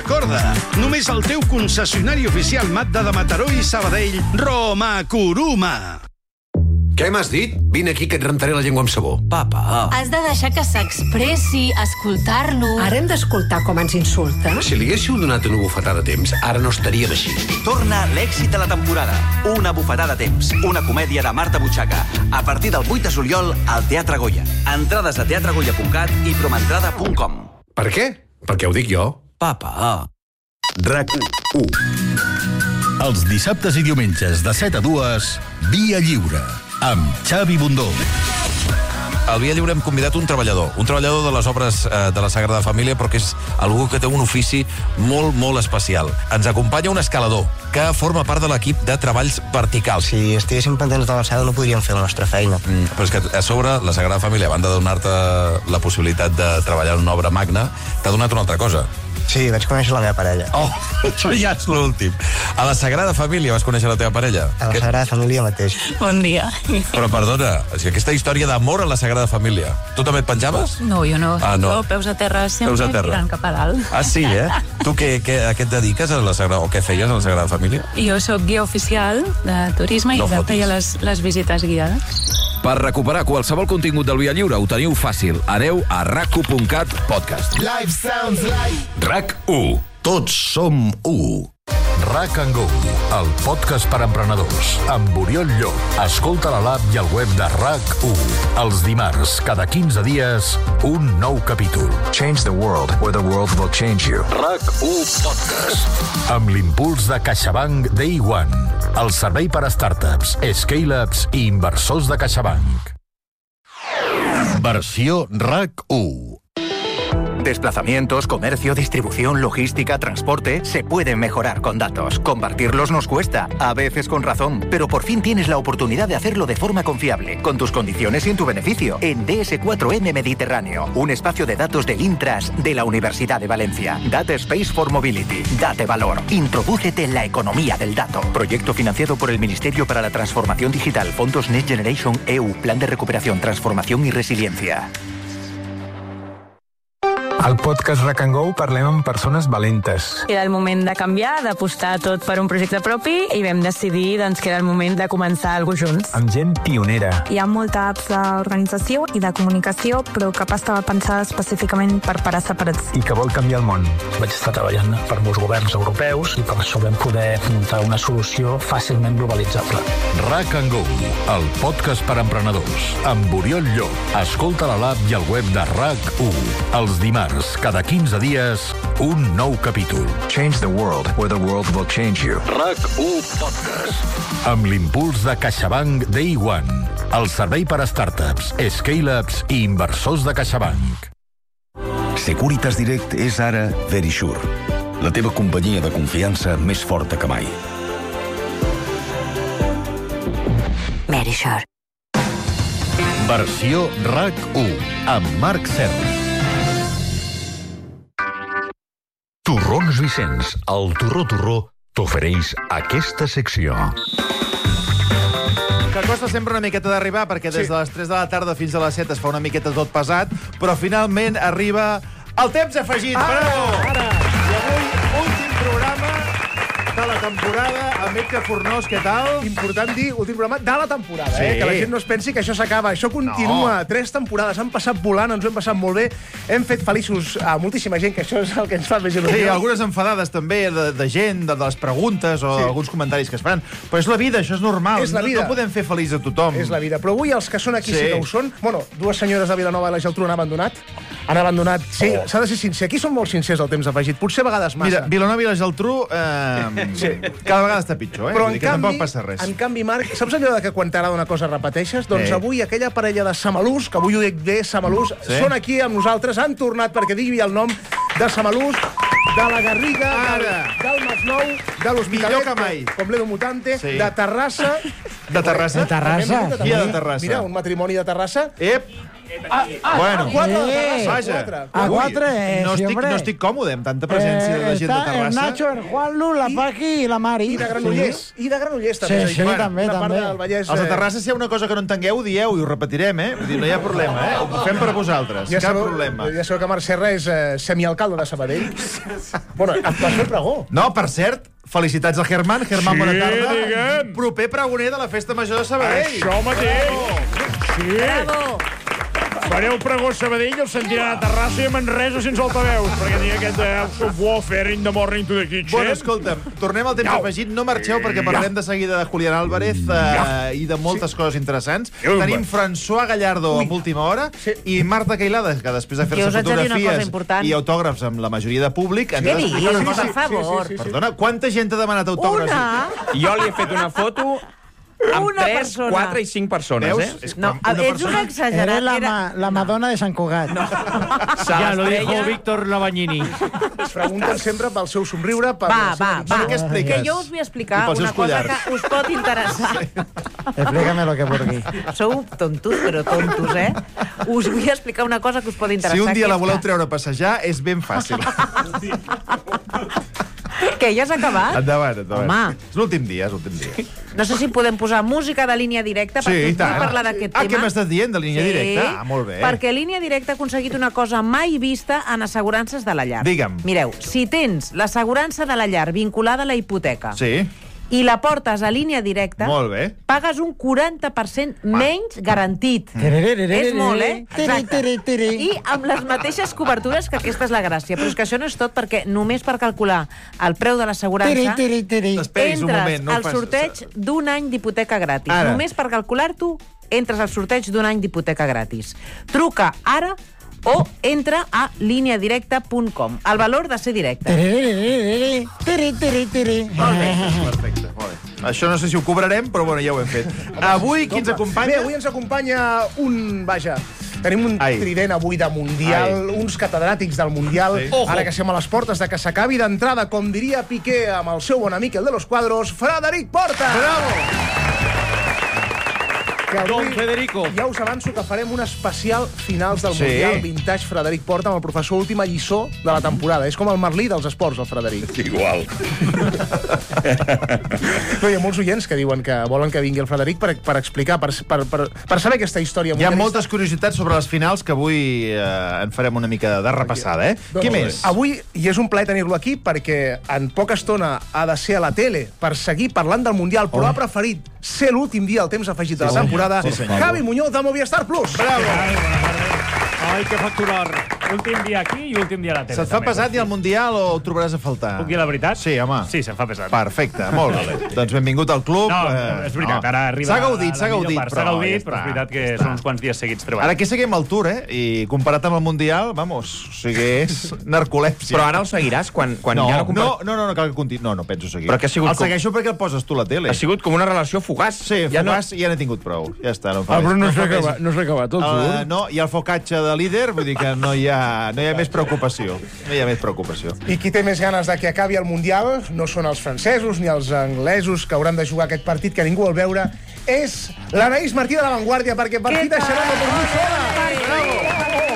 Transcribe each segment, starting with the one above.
Recorda, només el teu concessionari oficial Mazda de Mataró i Sabadell, Roma Kuruma. Què m'has dit? Vine aquí que et rentaré la llengua amb sabó. Papa. Has de deixar que s'expressi, escoltar-lo. Ara hem d'escoltar com ens insulta. Si li haguéssiu donat una bufetada a temps, ara no estaríem així. Torna l'èxit de la temporada. Una bufetada a temps. Una comèdia de Marta Butxaca. A partir del 8 de juliol al Teatre Goya. Entrades a teatregoya.cat i promentrada.com. Per què? Perquè ho dic jo. Papa. RAC1. Els dissabtes i diumenges de 7 a 2, Via Lliure, amb Xavi Bundó. Al Via Lliure hem convidat un treballador de les obres de la Sagrada Família, però que és algú que té un ofici molt, molt especial. Ens acompanya un escalador que forma part de l'equip de treballs verticals. Si estiguéssim pendents de l'alçada no podríem fer la nostra feina. Però és que a sobre la Sagrada Família, a banda de donar-te la possibilitat de treballar en una obra magna, t'ha donat una altra cosa. Sí, vaig conèixer la meva parella. Oh, això ja és l'últim. A la Sagrada Família vas conèixer la teva parella? A la Sagrada Família mateix. Bon dia. Però perdona, és que aquesta història d'amor a la Sagrada Família, tu també et penjaves? No, jo no. Ah, no. Jo, peus a terra sempre, Peus a terra. tirant cap a dalt. Ah, sí, eh? Tu a què et dediques a la Sagrada, o què feies a la Sagrada Família? Jo sóc guia oficial de turisme i feia les visites guiades. Per recuperar qualsevol contingut del Via Lliure ho teniu fàcil. Aneu a rac1.cat podcast. Life sounds like... RAC1. Tots som u. RAC and Go, el podcast per emprenedors, amb Oriol Llop. Escolta a l'app i al web de RAC1. Els dimarts, cada 15 dies, un nou capítol. Change the world, or the world will change you. RAC1 Podcast. Amb l'impuls de CaixaBank Day One. El servei per a startups, scale-ups i inversors de CaixaBank. Versió RAC1. Desplazamientos, comercio, distribución, logística, transporte, se pueden mejorar con datos. Compartirlos nos cuesta, a veces con razón, pero por fin tienes la oportunidad de hacerlo de forma confiable, con tus condiciones y en tu beneficio, en DS4M Mediterráneo, un espacio de datos del Intras de la Universidad de Valencia. Data Space for Mobility. Date valor. Introdúcete en la economía del dato. Proyecto financiado por el Ministerio para la Transformación Digital, Fondos Next Generation EU, Plan de Recuperación, Transformación y Resiliencia. Al podcast RAC and Go parlem amb persones valentes. Era el moment de canviar, d'apostar tot per un projecte propi i vam decidir que era el moment de començar alguna cosa junts. Amb gent pionera. Hi ha molta apps d'organització i de comunicació, però cap estava pensada específicament per parar separats. I que vol canviar el món. Vaig estar treballant per molts governs europeus i per això vam poder muntar una solució fàcilment globalitzable. RAC and Go, el podcast per emprenedors, amb Oriol Llop. Escolta a l'app i al web de RAC1. Els dimarts, cada 15 dies, un nou capítol. Change the world, or the world will change you. RAC1 Podcast. Amb l'impuls de CaixaBank Day One. El servei per a startups, scale-ups i inversors de CaixaBank. Securitas Direct és ara Verisure, la teva companyia de confiança més forta que mai. Verisure. Versió RAC1, amb Marc Serra. Torrons Vicenç, el Torró t'ofereix aquesta secció. Que costa sempre una miqueta d'arribar, perquè des de les 3 de la tarda fins a les 7 es fa una miqueta tot pesat, però finalment arriba el temps afegit. Bravo! I avui, últim programa de la temporada amb Edgar Fornós, què tal? Important dir, últim programa de la temporada, Sí. que la gent no es pensi que això s'acaba. Això continua. No. 3 temporades, han passat volant, ens ho hem passat molt bé. Hem fet feliços a moltíssima gent, que això és el que ens fa més il·lusió. Sí, algunes enfadades també de gent, de les preguntes o alguns comentaris que es fan. Però és la vida, això és normal. És la vida. No podem fer feliç a tothom. És la vida. Però avui els que són aquí sí que ho són. Bueno, dues senyores de Vilanova i la Geltrú han abandonat. Sí, s'ha de ser sincer. Aquí són molt sincers el temps afegit. Potser a vegades massa. Mira, Vilanova i la Geltrú cada vegada està pitjor, Però Vull dir que tampoc passa res. En canvi, Marc, saps allò que quan t'agrada una cosa repeteixes? Doncs avui aquella parella de Samalús, que avui ho dic bé, Samalús, són aquí amb nosaltres, han tornat perquè digui el nom de Samalús, de la Garriga, del Masnou, de l'Hospitalet, com l'Edo Mutante, de Terrassa. De Terrassa? De Terrassa. Qui de Terrassa? Mira, un matrimoni de Terrassa. Bueno, vaja. A 4 no estic còmode amb tanta presència de gent de Terrassa. El Nacho, el Juanlu, la Paqui i la Mari. I de Granollers. I de Granollers, també. Sí, també. Els de Terrassa, si hi ha una cosa que no entengueu, dieu i ho repetirem, eh? Vull dir, no hi ha problema, eh? Ho fem per vosaltres, cap problema. Ja sabeu que Marc Serra és semialcalde de Sabadell. Bueno, vas fer pregó. No, per cert, felicitats a Germán. Germán, bona tarda. Proper pregoner de la Festa Major de Sabadell. Això mateix. Sí. Bravo. Fareu pregó a Sabadell, el sentiran a Terrassa i a Manresa sense altaveus, perquè tinc aquest warfare in the morning to the kitchen. Bueno, escolta'm, tornem al temps afegit, no marxeu perquè parlem de seguida de Julián Álvarez i de moltes coses interessants. Tenim François Gallardo a última hora i Marta Cailada, que després de fer-se fotografies i autògrafs amb la majoria de públic... Què dius, per favor? Perdona, quanta gent t'ha demanat autògrafs? Una? Jo li he fet una foto... amb 3, 4 i 5 persones, eh? No, ets un exagerat. Era la Madonna de Sant Cugat. Ja lo dijo Víctor Labagnini. Es pregunten sempre pel seu somriure. Va. Que jo us vull explicar una cosa que us pot interessar. Explícame lo que vulgui. Sou tontos, però tontos, eh? Us vull explicar una cosa que us pot interessar. Si un dia la voleu treure a passejar, és ben fàcil. Què, ja s'ha acabat? Endavant. Home. És l'últim dia. No sé si podem posar música de línia directa perquè vull parlar d'aquest tema. Què m'estàs dient, de línia directa? Molt bé. Perquè línia directa ha aconseguit una cosa mai vista en assegurances de la llar. Digue'm. Mireu, si tens l'assegurança de la llar vinculada a la hipoteca i la portes a línia directa, pagues un 40% menys garantit. És molt, eh? Exacte. I amb les mateixes cobertures, que aquesta és la gràcia. Però és que això no és tot, perquè només per calcular el preu de l'assegurança entres al sorteig d'un any d'hipoteca gratis. Només per calcular-t'ho, entres al sorteig d'un any d'hipoteca gratis. Truca ara o entra a lineadirecta.com. El valor de ser directe. Perfecte, molt bé. Això no sé si ho cobrarem, però bueno, ja ho hem fet. Avui, qui ens acompanya? Bé, avui ens acompanya tenim un trident avui de Mundial, uns catedràtics del Mundial, ara que estem a les portes de que s'acabi d'entrada, com diria Piqué amb el seu bon amic, el de los Cuadros, Frederic Porta! Bravo! Don Federico. Ja us avanço que farem un especial finals del Mundial Vintage Frederic Porta amb el professor Última Lliçó de la temporada. És com el Merlí dels esports, el Frederic. Igual. No, hi ha molts oients que diuen que volen que vingui el Frederic per explicar, per saber aquesta història. Hi ha moltes curiositats sobre les finals que avui en farem una mica de repassada, eh? Què més? Avui, i és un plaer tenir-lo aquí, perquè en poca estona ha de ser a la tele per seguir parlant del Mundial, però ha preferit ser l'últim dia al temps afegit de la temporada. Javi Muñoz de Movistar Plus. Bravo. Hay que facturar. Últim dia aquí i últim dia a la tele. Se't fa pesat i al Mundial o ho trobaràs a faltar? Puc dir la veritat? Sí, home. Sí, se'm fa pesat. Perfecte, molt bé. Doncs benvingut al club. No, és veritat, ara arriba... S'ha gaudit, però és veritat que són uns quants dies seguits treballant. Ara aquí seguim el Tour, eh? I comparat amb el Mundial, vamos, o sigui, és narcolèpsia. Però ara el seguiràs quan ja no... No, cal que continuï. No penso seguir. Però que ha sigut... El segueixo perquè el poses tu a la tele. Ha sigut com una relació fugaç. Sí, fugaç i ja n'he tingut prou. Ja està, no fa però no s'ha acabat el Tour? No, i el focatge de líder, vull dir que no hi ha més preocupació. No hi ha més preocupació. I qui té més ganes de que acabi el Mundial no són els francesos ni els anglesos que hauran de jugar aquest partit que ningú vol veure, és l'Anaïs Martí de La Vanguardia, perquè partit de Xerano per mi sola.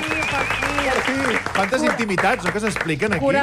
Quantes intimitats, no, que s'expliquen aquí?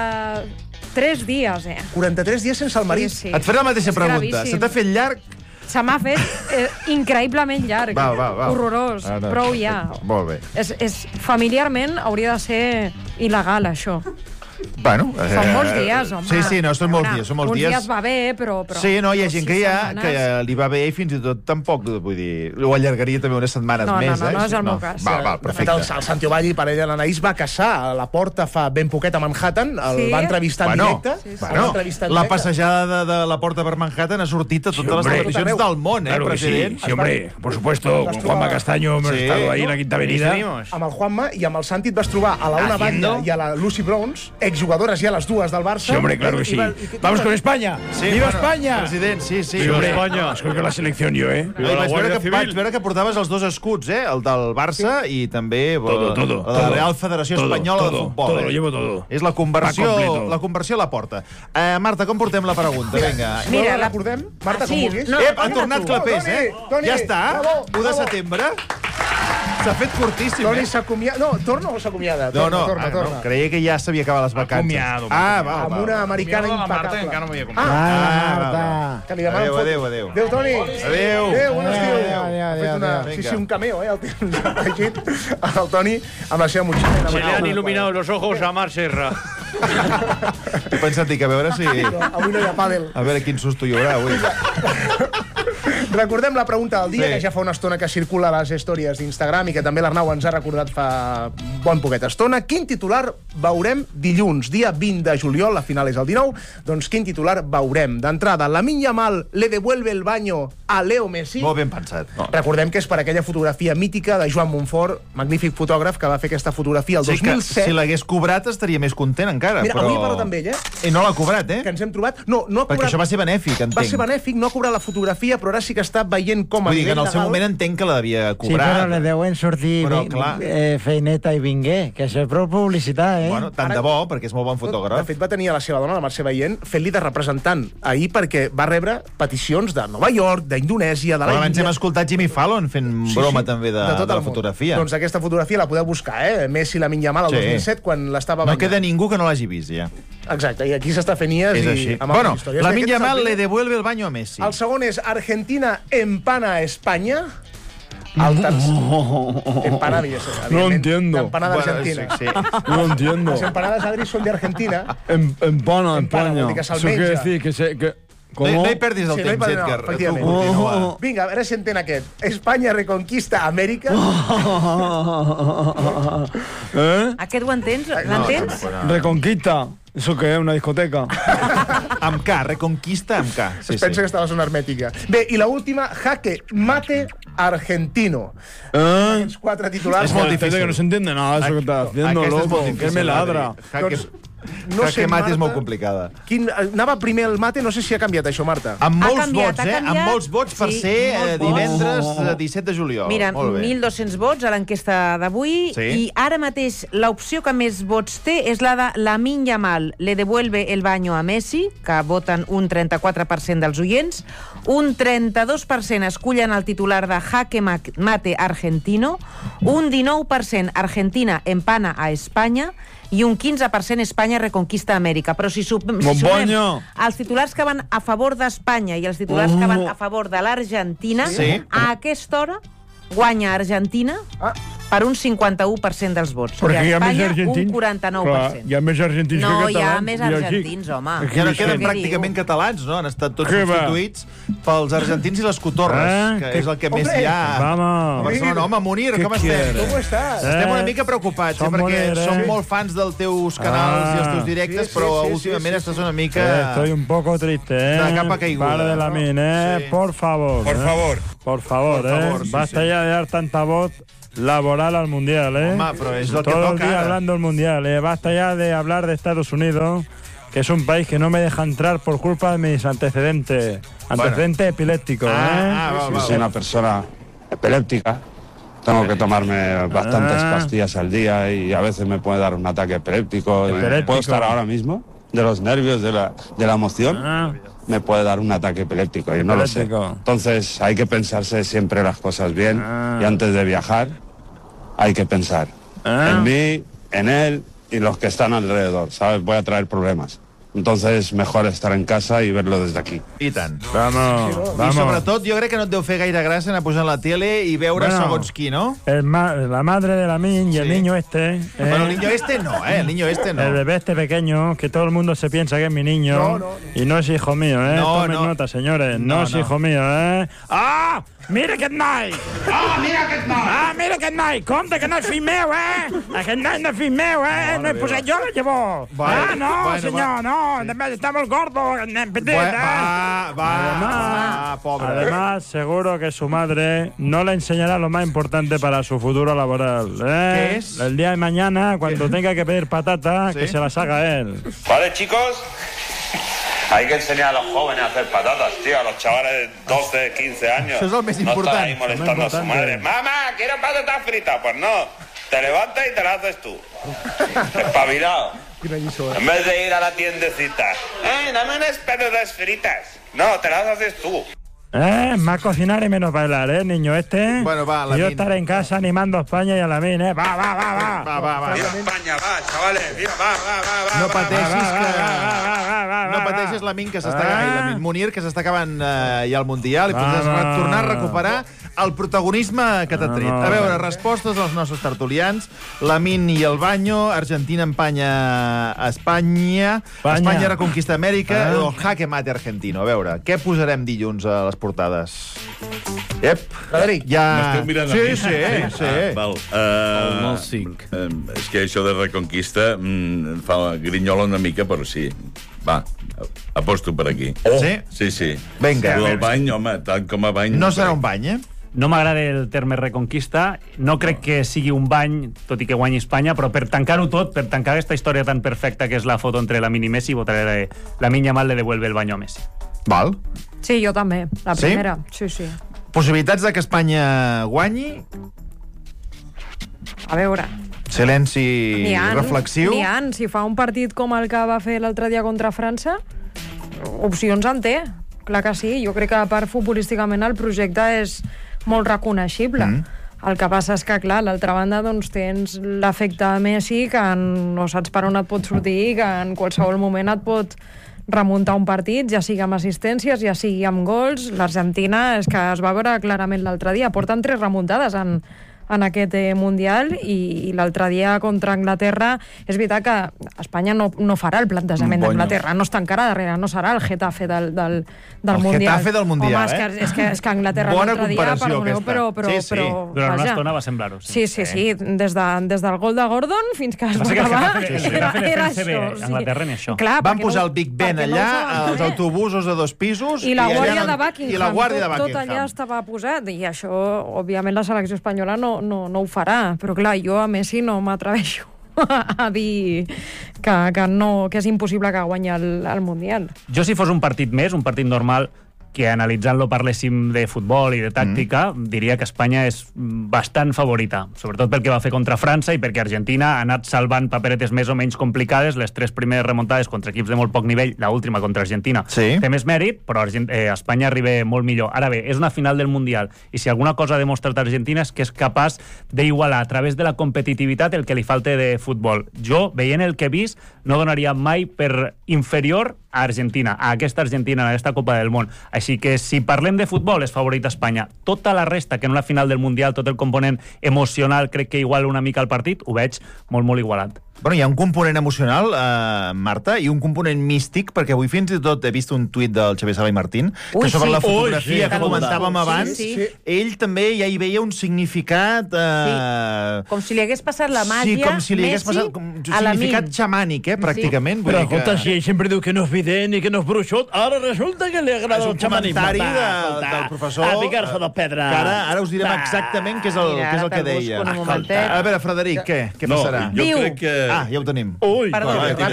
43 dies, 43 dies sense el marit. Sí. Et faré la mateixa pregunta. Se t'ha fet llarg? Se m'ha fet increïblement llarg. Va. Horrorós. Prou ja. Molt bé. Familiarment hauria de ser il·legal, això. Bueno, són molts dies, home. Sí, no, són molts dies. Uns dies va bé, però... Sí, no, hi ha gent que li va bé i fins i tot tampoc, vull dir, ho allargaria també unes setmanes més. No és el meu cas. Va, perfecte. El Santi Ovalli, parella de l'Anaïs, va casar a la Porta fa ben poquet a Manhattan, el va entrevistar en directe. La passejada de la Porta per Manhattan ha sortit a totes les televisions del món, president. Sí, hombre, por supuesto, con Juanma Castaño hemos estado ahí en la Quinta Avenida. Amb el Juanma i amb el Santi et vas trobar a la Ona Batlle i a la Lucy Bronze, exjugadores ja les dues del Barça. Sí, hombre, claro que sí. Vamos con España. ¡Viva España! President, sí. Viva España. Escolta la selección yo, Vaig veure que portaves els dos escuts, el del Barça i també la Real Federació Espanyola de Futbol. Todo, lo llevo todo. És la conversió a la Porta. Marta, com portem la pregunta? Vinga. Mira, la recordem? Marta, com vulguis. Ha tornat Clapés, Ja està. 1 de setembre. S'ha fet curtíssim, Toni s'acomiada. No, torna o s'acomiada? Torna. Creia que ja s'havia acabat les vacances. Acomiado. Va. Amb una americana impecable. Encara no m'havia acomiadat. Que li demanen foto. Adéu. Adéu, Toni. Adéu. Bon estiu. Ha fet un cameo, el temps afegit el Toni amb la seva motxilla. Se le han iluminado los ojos a Mar Serra. He pensat que a veure si... Avui no hi ha pàdel. A veure quin susto hi haurà avui. Recordem la pregunta del dia, que ja fa una estona que circula a les històries d'Instagram i que també l'Arnau ens ha recordat fa bon poqueta estona. Quin titular veurem dilluns, dia 20 de juliol, la final és el 19, doncs quin titular veurem? D'entrada, Lamine Yamal le devuelve el baño a Leo Messi. Molt ben pensat. Recordem que és per aquella fotografia mítica de Joan Montfort, magnífic fotògraf, que va fer aquesta fotografia el 2007. Si l'hagués cobrat estaria més content encara. Mira, avui he parlat amb ell, I no l'ha cobrat, que ens hem trobat. No ha cobrat... Perquè això va ser benèfic, entenc. Va ser benèfic, no ha cobrat la fotografia, però ara sí que està veient com a nivell legal... Vull dir que en el seu moment entenc que la devia cobrar. Sí, però li deuen sortir feineta i vinguer, que això és prou publicitat, Bueno, tant de bo, perquè és molt bon fotògraf. De fet, va tenir a la seva dona, la Mercè Veient, fent-li de representant ahir perquè va rebre peticions de Nova York, d'Indonèsia, de la Índia... Abans hem escoltat Jimmy Fallon fent broma també de la fotografia. Doncs aquesta fotografia la podeu buscar, Messi, Lamine Yamal, el 2007, quan l'estava banyant. No queda ningú que no l'hagi vist, ja. Exacte, i aquí s'està fent ies i... Bueno, Lamine Yamal le devuelve el baño a Messi. El segon és Argentina empana a España. El tercer... Empanada, no entiendo. Empanada Argentina. Sí. No entiendo. Las empanadas, Adri, son de Argentina. Empana, España. Eso quiere decir que... No hi perdis el temps, Edgar. Vinga, a veure si entén aquest. Espanya reconquista Amèrica. Aquest ho entens? L'entens? Reconquista. ¿Eso qué es? ¿Una discoteca? Amb K, reconquista amb K. Es pensa que està a la zona hermètica. Bé, i l'última, jaque mate argentino. Aquests quatre titulars. Es molt difícil. Que no se entiende nada eso que estás haciendo, loco. Que me ladra. No sé, mate és molt complicada. Anava primer el mate, no sé si ha canviat això, Marta. Amb molts vots, Amb molts vots per ser divendres 17 de juliol. Mira, 1.200 vots a l'enquesta d'avui i ara mateix l'opció que més vots té és la de Lamine Yamal le devuelve el baño a Messi, que voten un 34% dels oients, un 32% escullen el titular de jaque mate argentino, un 19% Argentina empana a Espanya i un 15% Espanya reconquista Amèrica. Però si sumem els titulars que van a favor d'Espanya i els titulars que van a favor de l'Argentina, a aquesta hora guanya Argentina per un 51% dels vots. Perquè i Espanya, un 49%. Hi ha més argentins que catalans. No, hi ha més argentins, home. Ja no queden pràcticament catalans, no? Han estat tots substituïts pels argentins i les cotorres, que és el que més hi ha a Barcelona. Home, Munir, com estem? Com estàs? Estem una mica preocupats, perquè som molt fans dels teus canals i els teus directes, però últimament estàs una mica... Estoy un poco triste, de capa caiguda. Para de Lamine, por favor. Por favor, basta ya de dar tanta voz laboral al Mundial, Home, però és el que todo el toca día hablando del Mundial, Basta ya de hablar de Estados Unidos, que es un país que no me deja entrar por culpa de mis antecedentes epilépticos, Soy una persona epiléptica. Tengo que tomarme bastantes pastillas al día y a veces me puede dar un ataque epiléptico. Puedo estar ahora mismo, de los nervios, de la emoción, me puede dar un ataque epiléptico, y no lo sé. Entonces hay que pensarse siempre las cosas bien y antes de viajar hay que pensar en mí, en él y los que están alrededor, ¿sabes? Voy a traer problemas. Entonces, mejor estar en casa y verlo desde aquí. I tant. Vamos. I sobretot, jo crec que no et deu fer gaire gràcia anar posant la tele i veure segons qui, ¿no? La madre de Lamine y el niño este. Pero el niño este no, El niño este no. El bebé este pequeño, que todo el mundo se piensa que es mi niño. Y no es hijo mío, Tomen nota, señores. No es hijo mío, ¡Ah! Mira aquest noi! Mira aquest noi! Compte que no és fill meu, Aquest noi no és fill meu, No he posat jo la llavor! Senyor, no! Está molt gordo, aquest nen petit, pobre. Además, seguro que su madre no le enseñará lo más importante para su futuro laboral, ¿Qué es? El día de mañana, cuando tenga que pedir patata, que se las haga él. Vale, chicos. Hay que enseñar a los jóvenes a hacer patatas, tío. A los chavales de 12, 15 años. Eso es lo más importante. No están ahí molestando a su madre. ¡Mamá, quiero patatas fritas! Pues no. Te levantas y te las haces tú. Espabilado. En vez de ir a la tiendecita. Dame unas patatas fritas. No, te las haces tú. Más cocinar y menos bailar, niño este. Bueno, va, Lamin. Yo estaré en casa animando a España y a Lamin, Va. Va. Viva España, va, chavales, viva, va. No pateixis que... No pateixis, Lamin, que s'està... Lamin Munir, que s'està acabant ja el Mundial i podràs tornar a recuperar el protagonisme que t'ha tret. A veure, respostes als nostres tertulians. Lamin i el Baño, Argentina empanya a Espanya, Espanya reconquista Amèrica, o el jaque mate argentino. A veure, què posarem dilluns a les portades? Frederic, ja... M'esteu mirant a mi? Sí. Val. El 5. És que això de reconquista em fa grinyola una mica, però sí. Va, aposto per aquí. Sí. Vinga. El bany, home, tant com a bany... No serà un bany, No m'agrada el terme reconquista. No crec que sigui un bany, tot i que guanyi Espanya, però per tancar-ho tot, per tancar aquesta història tan perfecta que és la foto entre Lamine i Messi, votaré Lamine Yamal le devuelve el baño a Messi. Val. Sí, jo també. La primera. Sí. Possibilitats de que Espanya guanyi? A veure... Silenci reflexiu? N'hi ha. Si fa un partit com el que va fer l'altre dia contra França, opcions en té. Clar que sí. Jo crec que, a part, futbolísticament, el projecte és molt reconeixible. El que passa és que, clar, a l'altra banda doncs, tens l'efecte Messi, que no saps per on et pot sortir, que en qualsevol moment et pot remuntar un partit, ja sigui amb assistències, ja sigui amb gols. L'Argentina és que es va veure clarament l'altre dia. Porten 3 remuntades en aquest Mundial i l'altre dia contra Anglaterra és veritat que Espanya no farà el plantejament d'Anglaterra, no està encara darrere, no serà el Getafe del Mundial. El Getafe del Mundial, Home, és que Anglaterra l'altre dia, perdoneu, però durant una estona va semblar-ho. Sí, des del gol de Gordon fins que es va acabar era això. Anglaterra ni això. Van posar el Big Ben allà, els autobusos de 2 pisos i la guàrdia de Buckingham, tot allà estava estava posat, i això, òbviament, la selecció espanyola no ho farà, però clar, jo a Messi no m'atreveixo a dir que és impossible que guanyi el Mundial. Jo, si fos un partit més, un partit normal, que analitzant-lo parléssim de futbol i de tàctica, diria que Espanya és bastant favorita, sobretot pel que va fer contra França i perquè Argentina ha anat salvant paperetes més o menys complicades. Les 3 primeres remuntades contra equips de molt poc nivell, l'última contra Argentina té més mèrit, però Espanya arriba molt millor. Ara bé, és una final del Mundial i si alguna cosa ha demostrat Argentina és que és capaç d'igualar a través de la competitivitat el que li falta de futbol. Jo, veient el que he vist, no donaria mai per inferior a Argentina, a aquesta Argentina, a aquesta Copa del Món. Així que si parlem de futbol, és favorita Espanya. Tota la resta, que en una final del Mundial, tot el component emocional crec que iguala una mica el partit, ho veig molt, molt igualat. Bueno, hi ha un component emocional, Marta, i un component místic, perquè avui fins i tot he vist un tuit del Xavier Sala i Martín, que sobre la fotografia que comentàvem abans, ell també ja hi veia un significat... Com si li hagués passat la màgia, sí, com si li hagués passat un significat xamànic, pràcticament. Però, escolta, si ell sempre diu que no és vident i que no és bruixot, ara resulta que li agrada el xamanisme. És un comentari del professor... A picar-se de pedra. Ara us direm exactament què és el que deia. A veure, Frederic, què passarà? Jo crec que... Ja ho tenim. Ui, perdó,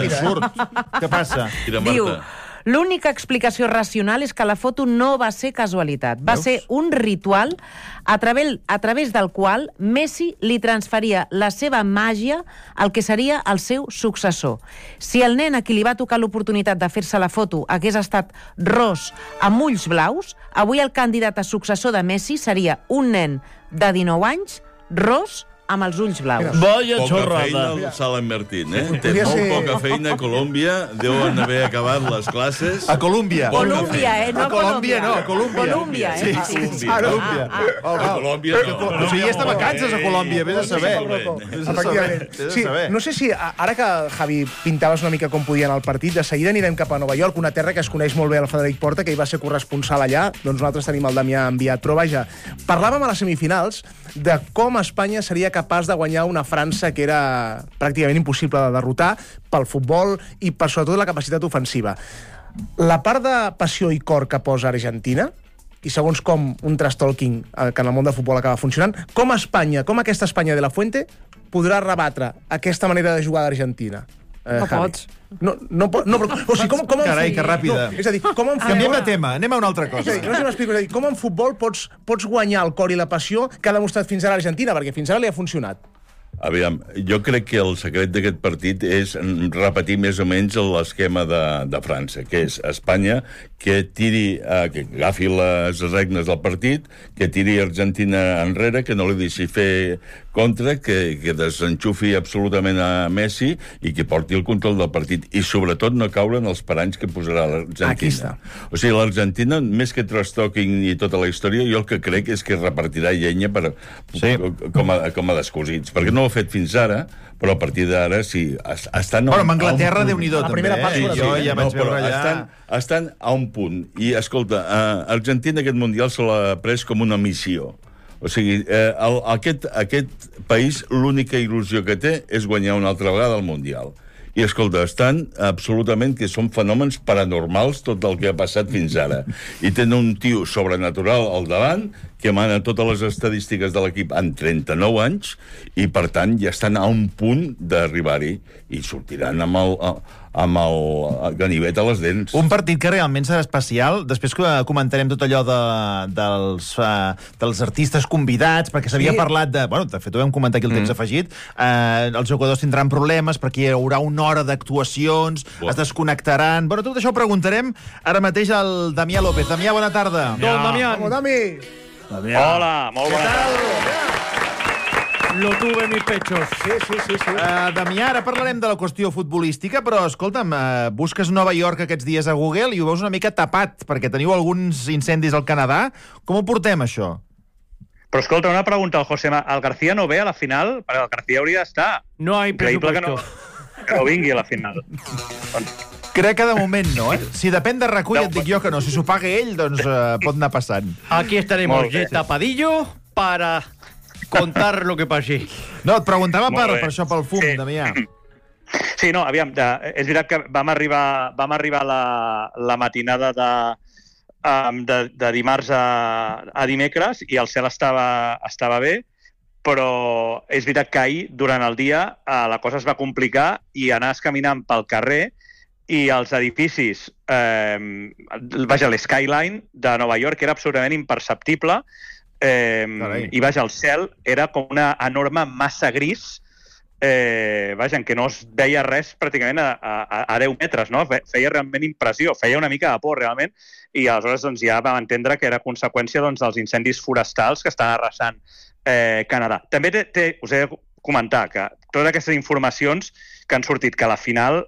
Què passa? Diu, l'única explicació racional és que la foto no va ser casualitat. Va ser un ritual a través del qual Messi li transferia la seva màgia al que seria el seu successor. Si el nen a qui li va tocar l'oportunitat de fer-se la foto hagués estat ros amb ulls blaus, avui el candidat a successor de Messi seria un nen de 19 anys, ros, amb els ulls blaus. Vaya xorrada. Poca feina el Sala Martín, Té molt poca feina a Colòmbia, deuen haver acabat les classes. A Colòmbia. Colòmbia, no a Colòmbia. No, a Colòmbia. Colòmbia, Sí, a Colòmbia. A Colòmbia no. O sigui, ja està vacances a Colòmbia, vés a saber. Sí, no sé si, ara que, Javi, pintaves una mica com podien el partit, de seguida anirem cap a Nova York, una terra que es coneix molt bé el Frederic Porta, que hi va ser corresponsal allà, doncs nosaltres tenim el Damià enviat. Però vaja, parlàvem a les semifinals de com Espanya seria capaç de guanyar una França que era pràcticament impossible de derrotar pel futbol i per sobretot la capacitat ofensiva. La part de passió i cor que posa Argentina, i segons com un trash-talking que en el món del futbol acaba funcionant, com Espanya, com aquesta Espanya de la Fuente podrà rebatre aquesta manera de jugar d'Argentina? No pots. No, però, o sigui, com Carai, que ràpida. És a dir, com en futbol... Canviem de tema, anem a una altra cosa. És a dir, no sé si m'explico, com en futbol pots guanyar el cor i la passió que ha demostrat fins ara l'Argentina, perquè fins ara li ha funcionat. Aviam, jo crec que el secret d'aquest partit és repetir més o menys l'esquema de França, que és Espanya que agafi les regnes del partit, que tiri Argentina enrere, que no li deixi fer contra, que desenxufi absolutament a Messi i que porti el control del partit. I sobretot no caure en els paranys que posarà l'Argentina. O sigui, l'Argentina, més que trastoquin i tota la història, jo el que crec és que repartirà llenya com a descosits, perquè no ho ha fet fins ara, però a partir d'ara sí. Però amb Anglaterra, Déu-n'hi-do, també. Jo ja vaig veure allà. Estan a un punt. I, escolta, Argentina aquest Mundial se l'ha pres com una missió. O sigui, aquest país, l'única il·lusió que té és guanyar una altra vegada el Mundial. I, escolta, estan absolutament que són fenòmens paranormals tot el que ha passat fins ara. I tenen un tio sobrenatural al davant que emana totes les estadístiques de l'equip en 39 anys i, per tant, ja estan a un punt d'arribar-hi i sortiran amb el ganivet a les dents. Un partit que realment serà especial. Després comentarem tot allò dels artistes convidats, perquè s'havia parlat de... Bueno, de fet, ho vam comentar aquí el temps afegit. Els jugadors tindran problemes perquè hi haurà una hora d'actuacions, es desconnectaran... Bueno, tot això ho preguntarem ara mateix al Damià López. Damià, bona tarda. Don Damià. Vamos, Dami. Hola, molt bona tarda. Lo tuve en mis pechos. Sí. Damià, ara parlarem de la qüestió futbolística, però, escolta'm, busques Nova York aquests dies a Google i ho veus una mica tapat, perquè teniu alguns incendis al Canadà. Com ho portem, això? Però, escolta, una pregunta al Josema. El García no ve a la final? Perquè el García hauria d'estar. No hay presupuesto. Que no vingui a la final. Crec que de moment no, eh? Si depèn de RAC1 ja et dic jo que no. Si s'ho paga ell, doncs pot anar passant. Aquí estaremos tapadillo para contar lo que passi. No, et preguntava per això, pel fum, Damià. Sí, no, aviam, és veritat que vam arribar la matinada de dimarts a dimecres i el cel estava bé, però és veritat que ahir, durant el dia, la cosa es va complicar i anaves caminant pel carrer i els edificis, l'skyline de Nova York era absolutament imperceptible i el cel era com una enorme massa gris en què no es veia res pràcticament a 10 metres, no? Feia realment impressió, feia una mica de por realment i aleshores doncs, ja vam entendre que era conseqüència dels incendis forestals que estan arrasant Canadà. També us he de comentar que totes aquestes informacions que han sortit, que a la final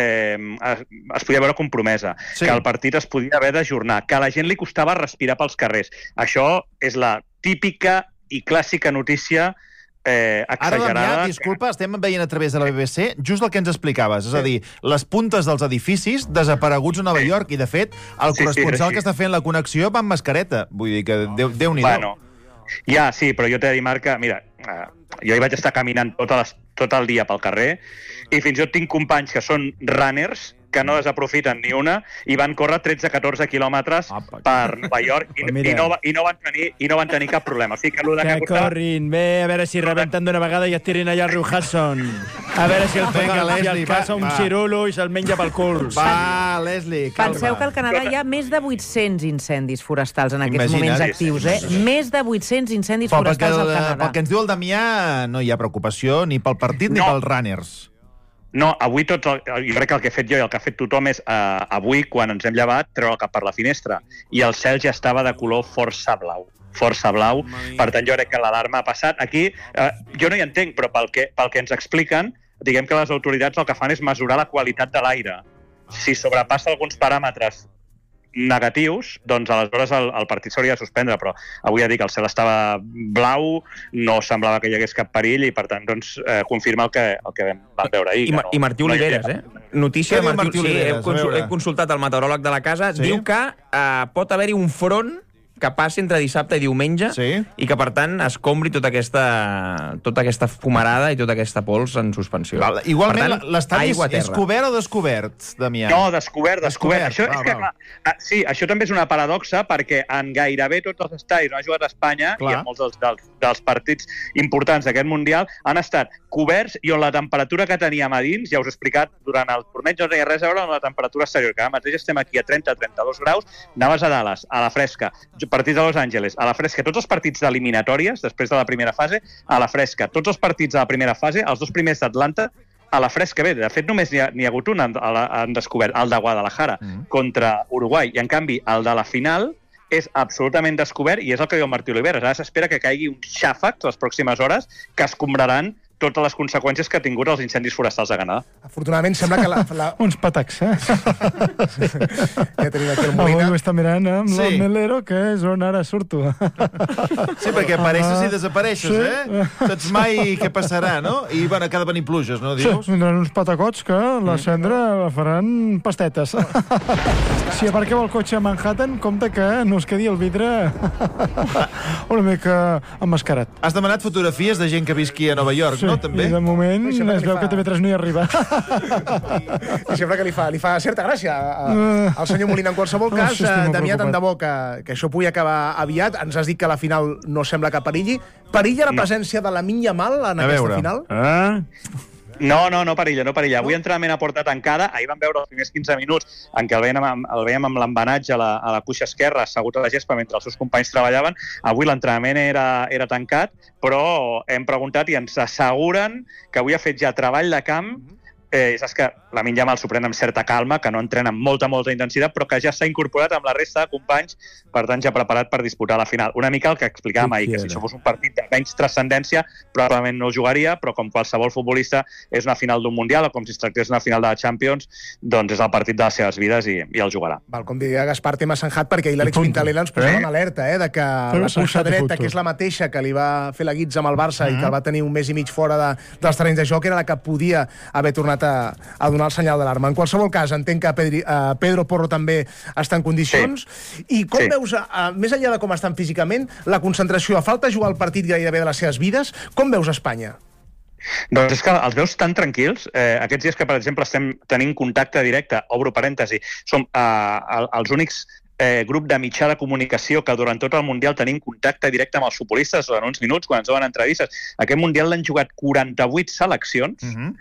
es podia veure compromesa, que el partit es podia haver d'ajornar, que a la gent li costava respirar pels carrers. Això és la típica i clàssica notícia exagerada. Ara, Damià, disculpa, estem veient a través de la BBC just el que ens explicaves, és a dir, les puntes dels edificis desapareguts a Nova York i, de fet, el corresponsal que està fent la connexió va amb mascareta. Vull dir que Déu-n'hi-do. Bueno, ja, sí, però jo t'he de dir, Marc, que, mira, jo hi vaig estar caminant tot el dia pel carrer i fins i tot tinc companys que són runners que no desaprofiten ni una i van córrer 13-14 quilòmetres per Nova York i no van tenir cap problema. O sigui que corrin, bé, a veure si rebenten d'una vegada i es tirin allà al riu Hudson. A veure si el casa un cirulo i se'l menja pel cul. Va, Leslie, calma. Penseu que al Canadà hi ha més de 800 incendis forestals en aquests moments actius, eh? Més de 800 incendis forestals al Canadà. Pel que ens diu el Damià, no hi ha preocupació ni pel partit ni pels runners. No, avui jo crec que el que he fet jo i el que ha fet tothom és avui, quan ens hem llevat, treure el cap per la finestra. I el cel ja estava de color força blau. Per tant, jo crec que l'alarma ha passat. Aquí, jo no hi entenc, però pel que ens expliquen, diguem que les autoritats el que fan és mesurar la qualitat de l'aire. Si sobrepassa alguns paràmetres negatius, doncs aleshores el partit s'hauria de suspendre, però avui ja dic, el cel estava blau, no semblava que hi hagués cap perill i per tant doncs confirma el que vam veure ahir. I Martí Oliveres, notícia de Martí Oliveres. He consultat el meteoròleg de la casa, diu que pot haver-hi un front que passi entre dissabte i diumenge i que, per tant, escombri tota aquesta fumarada i tota aquesta pols en suspensió. Igualment, l'estadi és cobert o descobert, Damià? No, descobert. Això és que, clar, sí, això també és una paradoxa perquè en gairebé tots els estadis on ha jugat Espanya i en molts dels partits importants d'aquest Mundial han estat coberts i on la temperatura que teníem a dins, ja us he explicat, durant el torneig no tenia res a veure amb la temperatura exterior, que ara mateix estem aquí a 30-32 graus, anaves a Dallas, a la fresca. partits de Los Angeles, a la fresca, tots els partits d'eliminatòries, després de la primera fase, a la fresca, tots els partits de la primera fase, els 2 primers d'Atlanta, a la fresca. Bé, de fet, només n'hi ha hagut un, han descobert, el de Guadalajara, contra Uruguai, i en canvi, el de la final és absolutament descobert, i és el que diu Martí Oliveres. Ara s'espera que caigui un xàfec les pròximes hores que escombraran totes les conseqüències que ha tingut els incendis forestals a Canadà. Afortunadament sembla que Uns patacs, Ja tenim aquí el Molina. Avui m'està mirant amb la Melero, que és on ara surto. Sí, perquè apareixes i desapareixes, Saps mai què passarà, no? I, bueno, que ha de venir pluges, no, dius? Sí, vindran uns patacots que la cendra la faran pastetes. Si aparqueu el cotxe a Manhattan, compte que no us quedi el vidre una mica emmascarat. Has demanat fotografies de gent que visqui a Nova York, no? També? I de moment es veu que TV3 no hi arriba. I sembla que li fa certa gràcia al senyor Molina. En qualsevol cas, Damià, tant de bo que això pugui acabar aviat. Ens has dit que la final no sembla que perilli. Perilla la presència de Lamine Yamal en aquesta final? No perilla. Avui entrenament a porta tancada. Ahir vam veure els primers 15 minuts en què el veiem amb l'embenatge a la cuixa esquerra, assegut a la gespa mentre els seus companys treballaven. Avui l'entrenament era tancat, però hem preguntat i ens asseguren que avui ha fet ja treball de camp. Saps que Lamine Yamal s'ho pren amb certa calma, que no entrena amb molta intensitat, però que ja s'ha incorporat amb la resta de companys, per tant ja preparat per disputar la final. Una mica el que explicàvem ahir, que si això fos un partit de menys transcendència, probablement no el jugaria, però com qualsevol futbolista és una final d'un Mundial, o com si es tractés d'una final de la Champions, doncs és el partit de les seves vides i el jugarà. Val, com diria Gaspar, tema Sanjat, perquè ahir l'Àlex Pintalena ens posava en alerta, de que la selecció dreta, que és la mateixa que li va fer la guitza amb el Barça i que el va tenir un mes i mig fora dels terrenys de joc, era la que podia haver tornat a donar el senyal d'alarma. En qualsevol cas, entenc que Pedro Porro també està en condicions. I com veus, més enllà de com estan físicament, la concentració, a falta jugar el partit gairebé de les seves vides, com veus Espanya? Doncs és que els veus tan tranquils. Aquests dies que, per exemple, estem tenint contacte directe, obro parèntesi, som els únics grup de mitjà de comunicació que durant tot el Mundial tenim contacte directe amb els futbolistes durant uns minuts quan ens donen entrevistes. Aquest Mundial l'han jugat 48 seleccions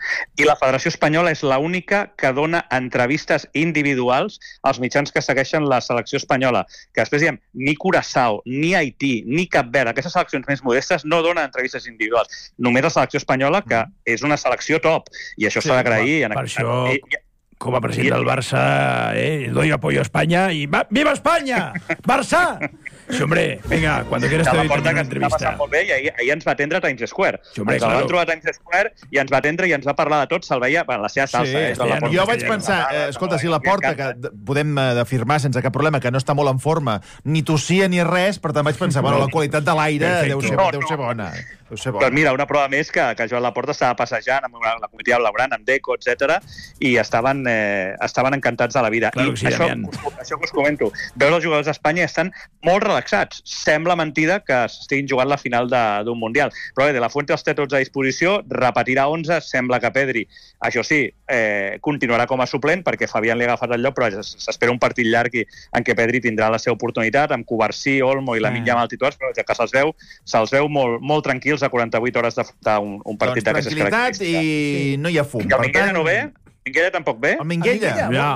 i la Federació Espanyola és l'única que dona entrevistes individuals als mitjans que segueixen la selecció espanyola. Que després diem, ni Curaçao, ni Haití, ni Cap Verd, aquestes seleccions més modestes no donen entrevistes individuals. Només la selecció espanyola, que és una selecció top, i això s'ha d'agrair. Per això... Com a president del Barça, doy apoyo a España y ¡viva España! ¡Barça! Sí, hombre, venga, cuando quieras te doy una entrevista. Molt bé, i ahir ens va atendre a Times Square. Sí, hombre, ens van trobar a Times Square i ens va atendre i ens va parlar de tot, se'l veia la seva salsa. Jo vaig pensar, escolta, si la Porta, que podem afirmar sense cap problema que no està molt en forma, ni tossia ni res, per tant vaig pensar, bueno, la qualitat de l'aire deu ser bona. Doncs mira, una prova més que Joan Laporta estava passejant amb la comitiva laborant, amb Deco, etc. i estaven encantats de la vida. Claro, I això que us comento, veus els jugadors d'Espanya estan molt relaxats. Sembla mentida que estiguin jugant la final d'un Mundial. Però bé, De La Fuente els té tots a disposició, repetirà 11, sembla que Pedri, això sí, continuarà com a suplent, perquè Fabián li ha agafat el lloc, però s'espera un partit llarg en què Pedri tindrà la seva oportunitat, amb Cubarsí, Olmo i Lamine Yamal titulars, però ja que se'ls veu molt tranquils a 48 hores d'afrontar un partit d'aquestes característiques. Tranquil·litat i no hi ha fum. I el Minguella no ve? Minguella tampoc ve? El Minguella?